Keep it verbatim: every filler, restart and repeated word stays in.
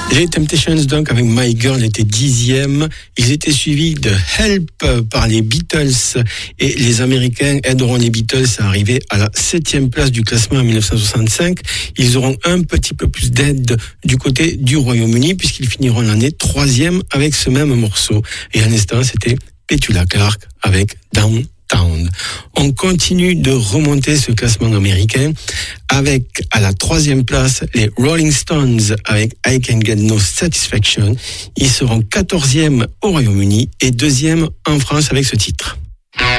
Les Temptations, donc, avec My Girl, étaient dixième. Ils étaient suivis de Help par les Beatles. Et les Américains aideront les Beatles à arriver à la septième place du classement en dix-neuf cent soixante-cinq. Ils auront un petit peu plus d'aide du côté du Royaume-Uni, puisqu'ils finiront l'année troisième avec ce même morceau. Et à l'instant, c'était Petula Clark avec Down. On continue de remonter ce classement américain avec à la troisième place les Rolling Stones avec I Can Get No Satisfaction. Ils seront quatorzième au Royaume-Uni et deuxième en France avec ce titre.